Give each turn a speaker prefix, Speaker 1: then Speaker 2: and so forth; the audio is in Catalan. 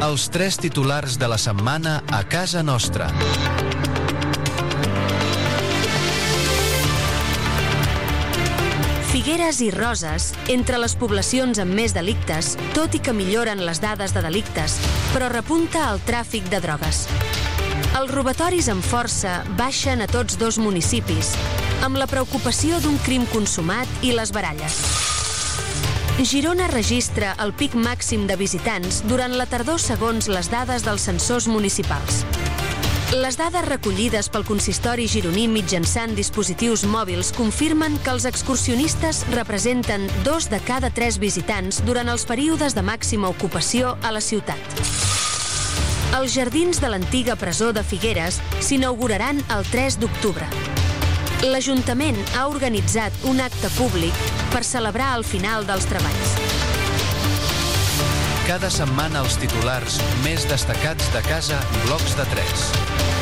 Speaker 1: Els 3 titulars de la setmana a casa nostra.
Speaker 2: Figueres i Roses, entre les poblacions amb més delictes, tot i que milloren les dades de delictes, però repunta el tràfic de drogues. Els robatoris amb força baixen a tots 2 municipis, amb la preocupació d'un crim consumat i les baralles. Girona registra el pic màxim de visitants durant la tardor segons les dades dels censors municipals. Les dades recollides pel consistori gironí mitjançant dispositius mòbils confirmen que els excursionistes representen 2 de cada 3 visitants durant els períodes de màxima ocupació a la ciutat. Els jardins de l'antiga presó de Figueres s'inauguraran el 3 d'octubre. L'Ajuntament ha organitzat un acte públic per celebrar el final dels treballs.
Speaker 1: Cada setmana els titulars més destacats de casa, blocs de 3.